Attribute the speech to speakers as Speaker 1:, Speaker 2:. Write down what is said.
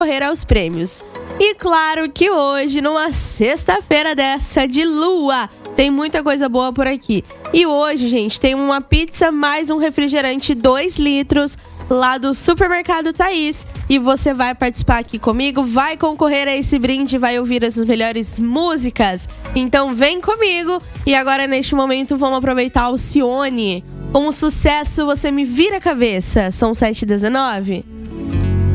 Speaker 1: concorrer aos prêmios. E claro que hoje, numa sexta-feira dessa de lua, tem muita coisa boa por aqui. E hoje, gente, tem uma pizza mais um refrigerante 2 litros lá do Supermercado Thaís. E você vai participar aqui comigo, vai concorrer a esse brinde, vai ouvir as melhores músicas. Então vem comigo. E agora, neste momento, vamos aproveitar o Alcione. Com o sucesso, Você Me Vira a Cabeça. São 7h19.